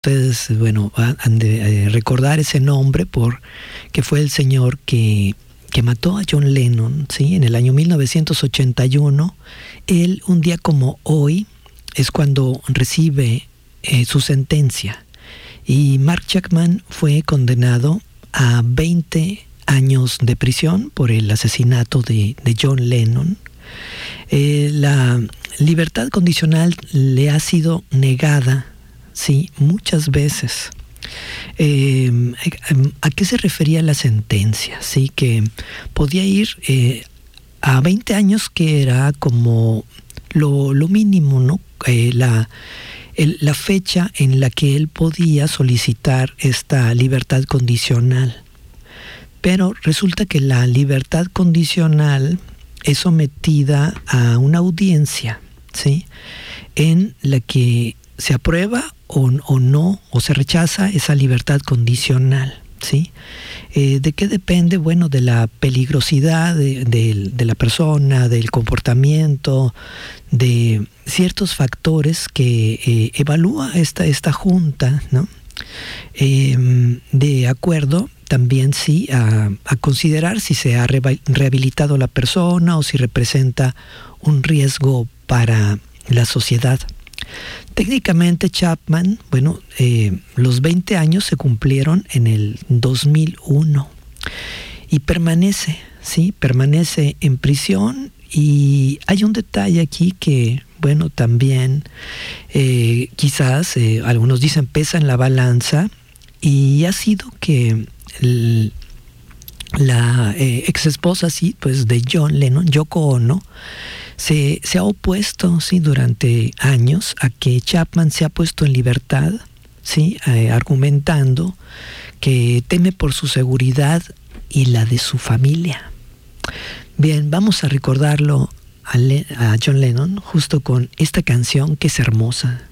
Ustedes, bueno, han de recordar ese nombre porque fue el señor que mató a John Lennon, ¿sí? En el año 1981. Él, un día como hoy, es cuando recibe su sentencia. Y Mark Chapman fue condenado a 20 años de prisión por el asesinato de John Lennon. La libertad condicional le ha sido negada, sí, muchas veces. ¿A qué se refería la sentencia? Sí, que podía ir a 20 años, que era como lo mínimo, ¿no? La fecha en la que él podía solicitar esta libertad condicional. Pero resulta que la libertad condicional es sometida a una audiencia, ¿sí? En la que se aprueba o no, o se rechaza esa libertad condicional, ¿sí? ¿De qué depende? Bueno, de la peligrosidad de la persona, del comportamiento, de ciertos factores que evalúa esta junta, ¿no? De acuerdo también, sí, a considerar si se ha rehabilitado la persona o si representa un riesgo para la sociedad. Técnicamente Chapman, bueno, los 20 años se cumplieron en el 2001 y permanece en prisión. Y hay un detalle aquí que, bueno, también quizás algunos dicen pesa en la balanza, y ha sido que la ex esposa, sí, pues de John Lennon, Yoko Ono, se ha opuesto, sí, durante años a que Chapman sea puesto en libertad, sí, argumentando que teme por su seguridad y la de su familia. Bien, vamos a recordarlo a John Lennon justo con esta canción que es hermosa.